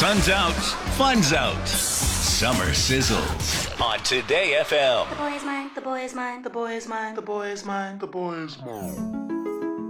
Sun's out, fun's out. Summer sizzles on Today FM. The boy is mine, the boy is mine, the boy is mine, the boy is mine, the boy is mine.